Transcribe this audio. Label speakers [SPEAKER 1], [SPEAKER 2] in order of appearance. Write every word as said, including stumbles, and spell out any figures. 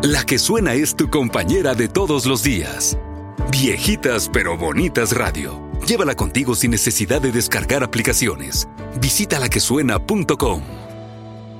[SPEAKER 1] La que suena es tu compañera de todos los días. Viejitas pero bonitas radio. Llévala contigo sin necesidad de descargar aplicaciones. Visita la que suena punto com.